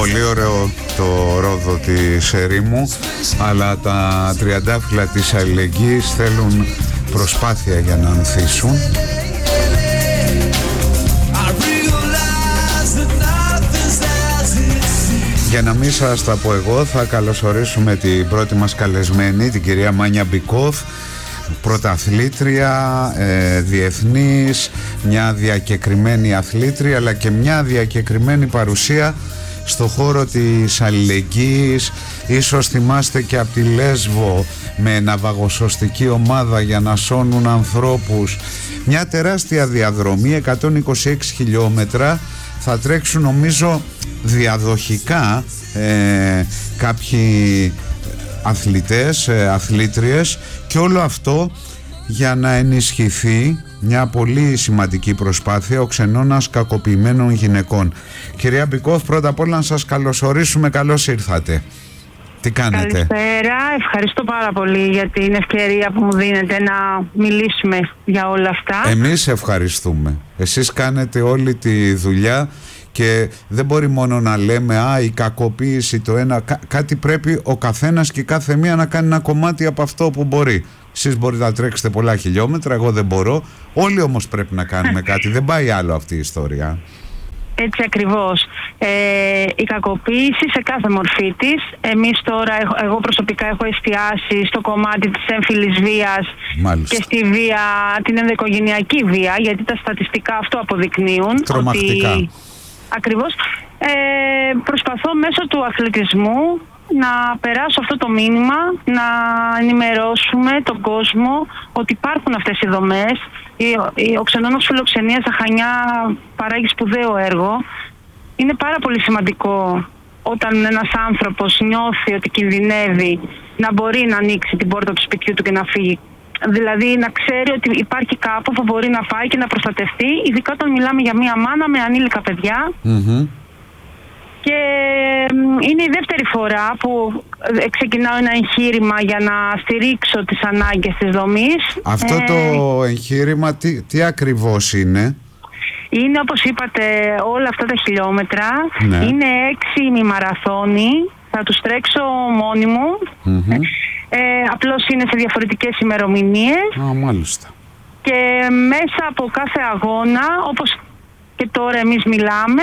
Πολύ ωραίο το ρόδο της ερήμου, αλλά τα τριαντάφυλλα της αλληλεγγύης θέλουν προσπάθεια για να ανθίσουν. Για να μην σας τα πω εγώ, θα καλωσορίσουμε την πρώτη μας καλεσμένη, την κυρία Μάνια Μπικόφ, πρωταθλήτρια, διεθνής, μια διακεκριμένη αθλήτρια, αλλά και μια διακεκριμένη παρουσία στο χώρο της αλληλεγγύης. Ίσως θυμάστε και από τη Λέσβο με ναυαγοσωστική ομάδα για να σώνουν ανθρώπους. Μια τεράστια διαδρομή, 126 χιλιόμετρα. Θα τρέξουν νομίζω διαδοχικά κάποιοι αθλητές, αθλήτριες, και όλο αυτό για να ενισχυθεί μια πολύ σημαντική προσπάθεια, ο ξενώνας κακοποιημένων γυναικών. Κυρία Μπικόφ, πρώτα απ' όλα να σας καλωσορίσουμε, καλώς ήρθατε. Τι κάνετε? Καλησπέρα, ευχαριστώ πάρα πολύ για την ευκαιρία που μου δίνετε να μιλήσουμε για όλα αυτά. Εμείς ευχαριστούμε. Εσείς κάνετε όλη τη δουλειά και δεν μπορεί μόνο να λέμε η κακοποίηση το ένα, κάτι πρέπει ο καθένας και κάθε μία να κάνει ένα κομμάτι από αυτό που μπορεί. Εσείς μπορείτε να τρέξετε πολλά χιλιόμετρα, εγώ δεν μπορώ. Όλοι όμως πρέπει να κάνουμε κάτι, δεν πάει άλλο αυτή η ιστορία. Έτσι ακριβώς. Η κακοποίηση σε κάθε μορφή της. Εμείς τώρα, εγώ προσωπικά έχω εστιάσει στο κομμάτι της έμφυλης βίας. Μάλιστα. Και στη βία, την ενδοοικογενειακή βία, γιατί τα στατιστικά αυτό αποδεικνύουν. Τρομακτικά. Ότι, ακριβώς. Προσπαθώ μέσω του αθλητισμού να περάσω αυτό το μήνυμα, να ενημερώσουμε τον κόσμο ότι υπάρχουν αυτές οι δομές. Ο Ξενώνας Φιλοξενίας στα Χανιά παράγει σπουδαίο έργο. Είναι πάρα πολύ σημαντικό όταν ένας άνθρωπος νιώθει ότι κινδυνεύει να μπορεί να ανοίξει την πόρτα του σπιτιού του και να φύγει. Δηλαδή να ξέρει ότι υπάρχει κάπου που μπορεί να πάει και να προστατευτεί, ειδικά όταν μιλάμε για μία μάνα με ανήλικα παιδιά. Και είναι η δεύτερη φορά που ξεκινάω ένα εγχείρημα για να στηρίξω τις ανάγκες της δομής. Αυτό το εγχείρημα τι ακριβώς είναι? Είναι, όπως είπατε, όλα αυτά τα χιλιόμετρα. Ναι. Είναι 6 ημιμαραθώνοι. Θα τους τρέξω μόνη μου. Απλώς είναι σε διαφορετικές ημερομηνίες. Μάλιστα. Και μέσα από κάθε αγώνα, όπως και τώρα εμείς μιλάμε,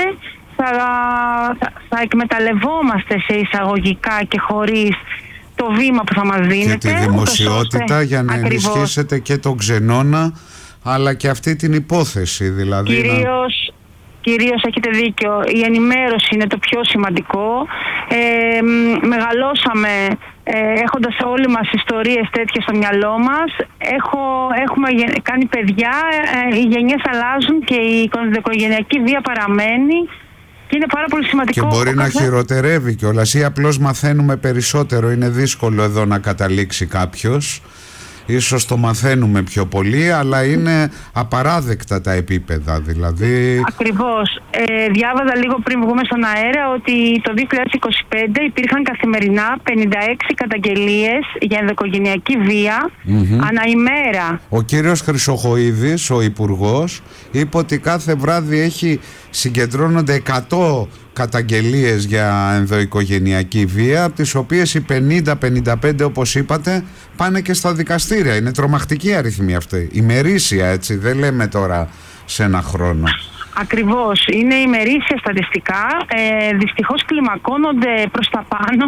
θα εκμεταλλευόμαστε σε εισαγωγικά και χωρίς το βήμα που θα μας δίνετε. Και τη δημοσιότητα για να ενισχύσετε και τον ξενώνα, αλλά και αυτή την υπόθεση. Δηλαδή Κυρίως έχετε δίκιο, η ενημέρωση είναι το πιο σημαντικό. Μεγαλώσαμε έχοντας όλοι μας ιστορίες τέτοιες στο μυαλό μας. Έχουμε κάνει παιδιά, οι γενιές αλλάζουν και η οικογενειακή βία παραμένει. Και είναι πάρα πολύ σημαντικό. Και μπορεί να χειροτερεύει κιόλας ή απλώς μαθαίνουμε περισσότερο. Είναι δύσκολο εδώ να καταλήξει κάποιος. Ίσως το μαθαίνουμε πιο πολύ, αλλά είναι απαράδεκτα τα επίπεδα, δηλαδή. Ακριβώς. Διάβαζα λίγο πριν βγούμε στον αέρα ότι το 2025 υπήρχαν καθημερινά 56 καταγγελίες για ενδοοικογενειακή βία ανά ημέρα. Ο κύριος Χρυσοχοΐδης, ο υπουργός, είπε ότι κάθε βράδυ συγκεντρώνονται 100 καταγγελίες για ενδοοικογενειακή βία, από τις οποίες οι 50-55, όπως είπατε, πάνε και στα δικαστήρια. Είναι τρομακτική αριθμή αυτή, ημερήσια, έτσι, δεν λέμε τώρα σε ένα χρόνο. Ακριβώς, είναι ημερήσια στατιστικά, δυστυχώς κλιμακώνονται προς τα πάνω.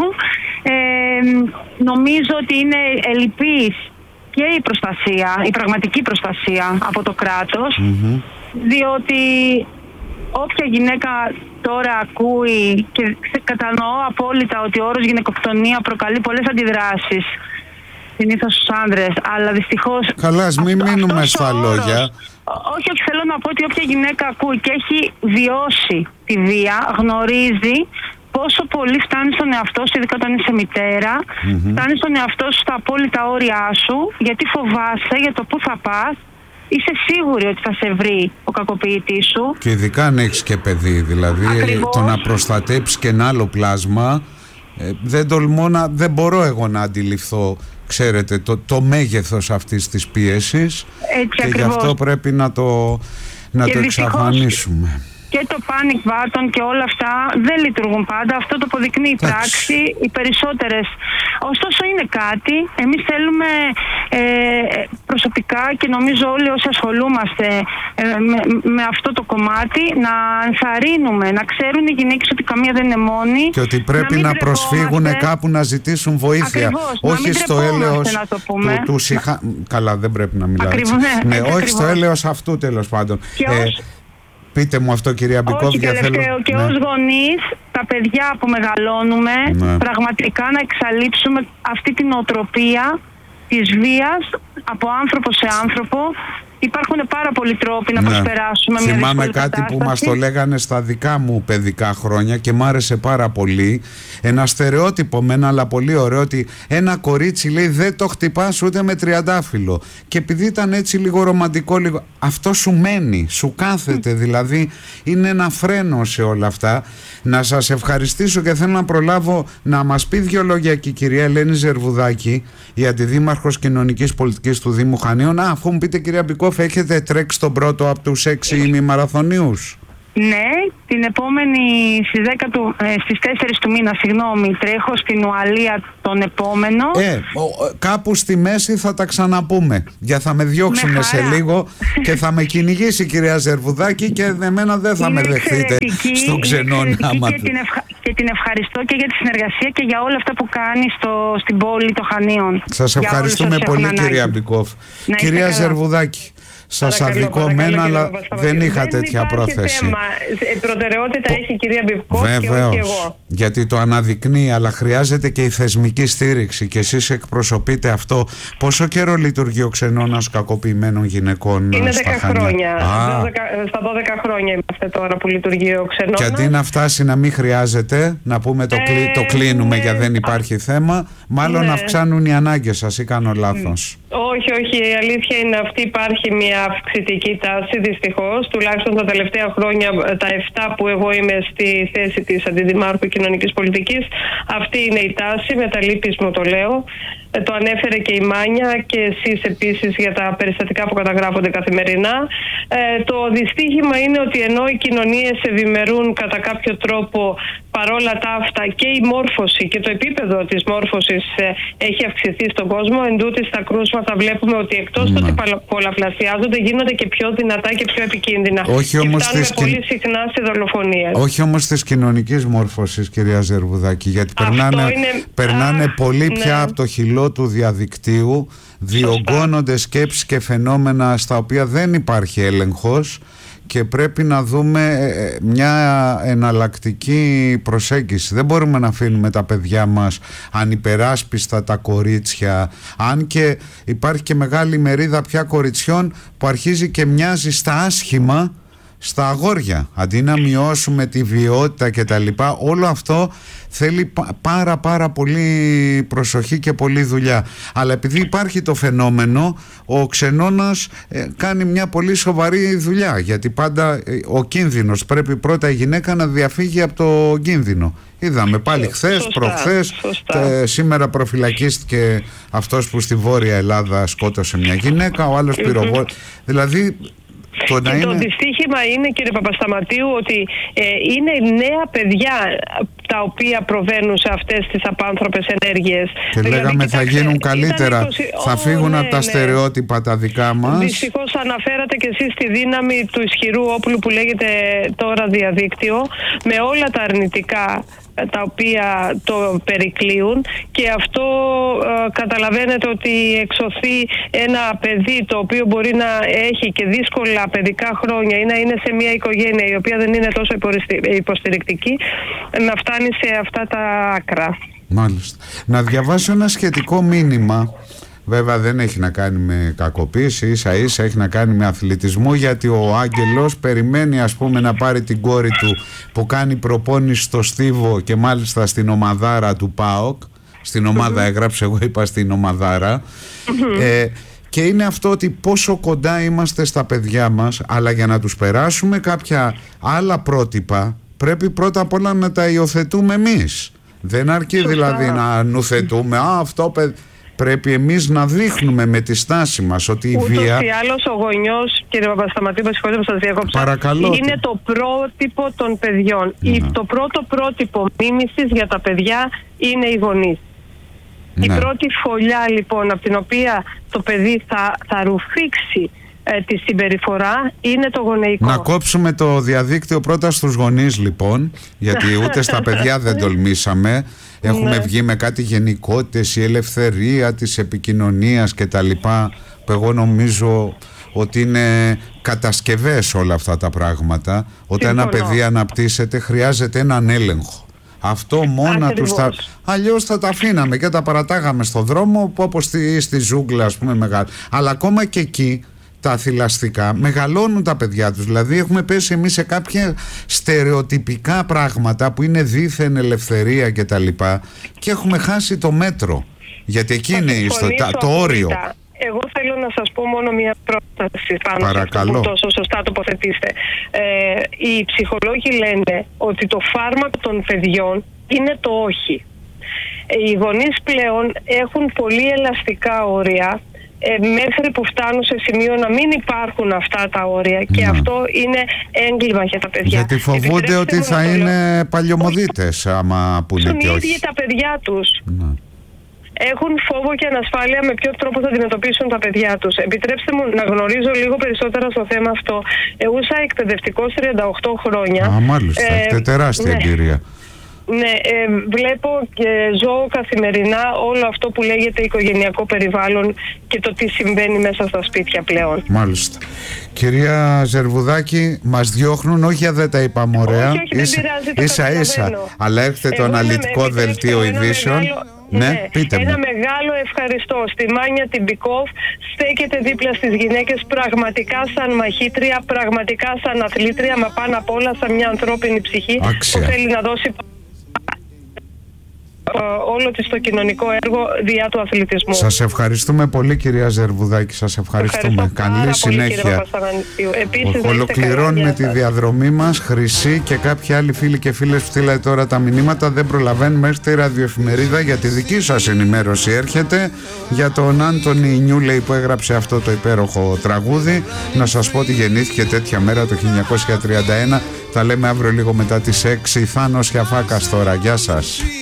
Νομίζω ότι είναι ελλειπής και η προστασία, η πραγματική προστασία από το κράτος, διότι όποια γυναίκα τώρα ακούει, και κατανοώ απόλυτα ότι ο όρος γυναικοκτονία προκαλεί πολλές αντιδράσεις συνήθως στους άντρες, αλλά δυστυχώς... Καλά, μην μείνουμε στα λόγια. Όχι, θέλω να πω ότι όποια γυναίκα ακούει και έχει βιώσει τη βία, γνωρίζει πόσο πολύ φτάνει στον εαυτό σου, ειδικά όταν είσαι μητέρα, φτάνει στον εαυτό σου στα απόλυτα όρια σου, γιατί φοβάσαι για το πού θα πας. Είσαι σίγουρη ότι θα σε βρει ο κακοποιητής σου. Και ειδικά αν έχεις και παιδί, δηλαδή. Ακριβώς. Το να προστατέψεις και ένα άλλο πλάσμα, δεν μπορώ εγώ να αντιληφθώ, ξέρετε, το μέγεθος αυτής της πίεσης. Έτσι, και ακριβώς. γι' αυτό πρέπει να το εξαφανίσουμε. και το panic button και όλα αυτά δεν λειτουργούν πάντα. Αυτό το αποδεικνύει η πράξη, οι περισσότερες. Ωστόσο είναι κάτι. Εμείς θέλουμε προσωπικά και νομίζω όλοι όσοι ασχολούμαστε με αυτό το κομμάτι να ενθαρρύνουμε, να ξέρουν οι γυναίκες ότι καμία δεν είναι μόνη. Και ότι πρέπει να προσφύγουν κάπου να ζητήσουν βοήθεια. Ακριβώς, όχι στο έλεος του Καλά, δεν πρέπει να μιλάω έτσι. Ναι, όχι στο έλεος αυτού, τέλος πάντων. Πείτε μου αυτό, κυρία Μπικόφ. Και ως γονείς, τα παιδιά που μεγαλώνουμε, πραγματικά να εξαλείψουμε αυτή την οτροπία της βίας από άνθρωπο σε άνθρωπο. Υπάρχουν πάρα πολλοί τρόποι να προσπεράσουμε μια δύσκολη Θυμάμαι κάτι που μας το λέγανε στα δικά μου παιδικά χρόνια και μ' άρεσε πάρα πολύ. Ένα στερεότυπο μεν, αλλά πολύ ωραίο, ότι ένα κορίτσι, λέει, δεν το χτυπάς ούτε με τριαντάφυλλο. Και επειδή ήταν έτσι λίγο ρομαντικό, αυτό σου μένει, σου κάθεται. Δηλαδή είναι ένα φρένο σε όλα αυτά. Να σας ευχαριστήσω και θέλω να προλάβω να μας πει δύο λόγια και η κυρία Ελένη Ζερβουδάκη, η αντιδήμαρχος κοινωνικής πολιτικής του Δήμου Χανίων. Αφού μου πείτε, κυρία Μπικόφ, έχετε τρέξει τον πρώτο από τους 6 ημιμαραθωνίους? Ναι, την επόμενη στις 4 του μήνα, τρέχω στην Ουαλία τον επόμενο. Κάπου στη μέση θα τα ξαναπούμε. Για θα με διώξουν σε λίγο και θα με κυνηγήσει η κυρία Ζερβουδάκη και εμένα δεν θα με δεχτείτε στον ξενώνα. Και την ευχαριστώ και για τη συνεργασία και για όλα αυτά που κάνει στην πόλη των Χανίων. Σας ευχαριστούμε πολύ, κυρία Μπικόφ. Κυρία Ζερβουδάκη, σας αδικωμένα, αλλά δεν είχα τέτοια πρόθεση. Θέμα. Προτεραιότητα έχει η κυρία Μπικόφ και όχι εγώ. Γιατί το αναδεικνύει, αλλά χρειάζεται και η θεσμική στήριξη και εσείς εκπροσωπείτε αυτό. Πόσο καιρό λειτουργεί ο ξενώνας κακοποιημένων γυναικών? Είναι 10 χρόνια. Στα 12 χρόνια είμαστε τώρα που λειτουργεί ο ξενώνας. Και αντί να φτάσει να μην χρειάζεται, να πούμε το κλείνουμε για δεν υπάρχει θέμα, μάλλον να αυξάνουν οι ανάγκες σας, ή κάνω λάθος? Όχι, η αλήθεια είναι αυτή, υπάρχει μια αυξητική τάση δυστυχώς, τουλάχιστον τα τελευταία χρόνια, τα 7 που εγώ είμαι στη θέση της Αντιδημάρχου Κοινωνικής Πολιτικής, αυτή είναι η τάση, με τα λύπης μου το λέω. Το ανέφερε και η Μάνια και εσείς επίσης για τα περιστατικά που καταγράφονται καθημερινά. Το δυστύχημα είναι ότι ενώ οι κοινωνίες ευημερούν κατά κάποιο τρόπο, παρόλα τα αυτά και η μόρφωση και το επίπεδο της μόρφωσης έχει αυξηθεί στον κόσμο, εντούτοις στα κρούσματα βλέπουμε ότι εκτός του ότι πολλαπλασιάζονται, γίνονται και πιο δυνατά και πιο επικίνδυνα. Όχι όμως πολύ συχνά σε δολοφονίες. Όχι όμως της κοινωνικής μόρφωσης, κυρία Ζερβουδάκη, γιατί περνάνε πολύ πια από το χειλό του διαδικτύου, διωγγώνονται σκέψεις και φαινόμενα στα οποία δεν υπάρχει έλεγχος και πρέπει να δούμε μια εναλλακτική προσέγγιση. Δεν μπορούμε να αφήνουμε τα παιδιά μας ανυπεράσπιστα, τα κορίτσια, αν και υπάρχει και μεγάλη μερίδα πια κοριτσιών που αρχίζει και μοιάζει στα άσχημα στα αγόρια. Αντί να μειώσουμε τη βιαιότητα και τα λοιπά, όλο αυτό θέλει πάρα πολύ προσοχή και πολλή δουλειά. Αλλά επειδή υπάρχει το φαινόμενο, ο ξενώνας κάνει μια πολύ σοβαρή δουλειά, γιατί πάντα ο κίνδυνος, πρέπει πρώτα η γυναίκα να διαφύγει από το κίνδυνο. Είδαμε πάλι χθες, προχθές, σήμερα προφυλακίστηκε αυτός που στη Βόρεια Ελλάδα σκότωσε μια γυναίκα, ο άλλος πυροβόλησε. Δηλαδή το δυστύχημα είναι, κύριε Παπασταματίου, ότι είναι νέα παιδιά τα οποία προβαίνουν σε αυτές τις απάνθρωπες ενέργειες. Και λέγαμε θα γίνουν καλύτερα, θα φύγουν από τα στερεότυπα τα δικά μας. Δυστυχώς αναφέρατε και εσείς τη δύναμη του ισχυρού όπλου που λέγεται τώρα διαδίκτυο, με όλα τα αρνητικά τα οποία το περικλείουν, και αυτό καταλαβαίνετε ότι εξωθεί ένα παιδί το οποίο μπορεί να έχει και δύσκολα παιδικά χρόνια ή να είναι σε μια οικογένεια η οποία δεν είναι τόσο υποστηρικτική, να φτάνει σε αυτά τα άκρα. Μάλιστα. Να διαβάσω ένα σχετικό μήνυμα. Βέβαια δεν έχει να κάνει με κακοποίηση, ίσα ίσα έχει να κάνει με αθλητισμό, γιατί ο Άγγελος περιμένει, ας πούμε, να πάρει την κόρη του που κάνει προπόνηση στο Στίβο και μάλιστα στην ομαδάρα του ΠΑΟΚ. Στην ομάδα έγραψε, εγώ είπα στην ομαδάρα. Και είναι αυτό, ότι πόσο κοντά είμαστε στα παιδιά μας, αλλά για να τους περάσουμε κάποια άλλα πρότυπα πρέπει πρώτα απ' όλα να τα υιοθετούμε εμείς. Δεν αρκεί δηλαδή να νουθετούμε αυτό πρέπει εμείς να δείχνουμε με τη στάση μας ότι η βία... Ούτως ή άλλως ο γονιός, κύριε Παπασταματή, με συγχωρείτε που σας διάκοψα, Παρακαλώ. είναι το πρότυπο των παιδιών. Το πρώτο πρότυπο μίμησης για τα παιδιά είναι οι γονείς. Η πρώτη φωλιά λοιπόν από την οποία το παιδί θα ρουφήξει τη συμπεριφορά είναι το γονεϊκό. Να κόψουμε το διαδίκτυο πρώτα στους γονείς λοιπόν, γιατί ούτε στα παιδιά δεν τολμήσαμε. Έχουμε βγει με κάτι γενικότητες, η ελευθερία της επικοινωνίας και τα λοιπά, που εγώ νομίζω ότι είναι κατασκευές όλα αυτά τα πράγματα. Όταν ένα παιδί αναπτύσσεται χρειάζεται έναν έλεγχο. Αυτό μόνα τους αλλιώς θα τα αφήναμε και τα παρατάγαμε στο δρόμο, όπως στη ζούγκλα ας πούμε μεγάλη. Αλλά ακόμα και εκεί τα θηλαστικά μεγαλώνουν τα παιδιά τους. Δηλαδή έχουμε πέσει εμείς σε κάποια στερεοτυπικά πράγματα που είναι δήθεν ελευθερία και τα λοιπά, και έχουμε χάσει το μέτρο, γιατί εκεί είναι το όριο. Εγώ θέλω να σας πω μόνο μια πρόταση πάνω σε αυτό που τόσο σωστά τοποθετήστε. Οι ψυχολόγοι λένε ότι το φάρμακο των παιδιών είναι το όχι. Οι γονείς πλέον έχουν πολύ ελαστικά όρια μέχρι που φτάνουν σε σημείο να μην υπάρχουν αυτά τα όρια, και αυτό είναι έγκλημα για τα παιδιά. Γιατί φοβούνται ότι θα είναι παλιωμοδίτες άμα πουλείται όχι. Στον ίδιο τα παιδιά τους. Έχουν φόβο και ανασφάλεια με ποιο τρόπο θα αντιμετωπίσουν τα παιδιά τους. Επιτρέψτε μου να γνωρίζω λίγο περισσότερα στο θέμα αυτό. Εγώ ήμουν εκπαιδευτικός 38 χρόνια. Μάλιστα, έχετε τεράστια εμπειρία. Ναι, βλέπω και ζω καθημερινά όλο αυτό που λέγεται οικογενειακό περιβάλλον και το τι συμβαίνει μέσα στα σπίτια πλέον. Μάλιστα. Κυρία Ζερβουδάκη, μας διώχνουν, όχι δεν τα είπαμε ωραία. Όχι, δεν πειράζει, ίσα. Αλλά έρχεται το αναλυτικό δελτίο ειδήσεων. Ναι, πείτε ένα μεγάλο ευχαριστώ στη Μάνια την Μπικόφ, στέκεται δίπλα στις γυναίκες πραγματικά σαν μαχήτρια, πραγματικά σαν αθλήτρια, μα πάνω απ' όλα σαν μια ανθρώπινη ψυχή που θέλει να δώσει όλο της το κοινωνικό έργο διά του αθλητισμού. Σας ευχαριστούμε πολύ κυρία Ζερβουδάκη, σας ευχαριστούμε. Καλή συνέχεια. Ολοκληρώνουμε τη διαδρομή μας. Χρυσή και κάποιοι άλλοι φίλοι και φίλες που στείλατε τώρα τα μηνύματα, δεν προλαβαίνουμε μέχρι τη ραδιοεφημερίδα για τη δική σας ενημέρωση. Έρχεται για τον Άντωνη Νιούλεϊ που έγραψε αυτό το υπέροχο τραγούδι. Να σας πω ότι γεννήθηκε τέτοια μέρα το 1931. Τα λέμε αύριο λίγο μετά τις 6. Θάνος Γιαφάκας τώρα. Γεια σας.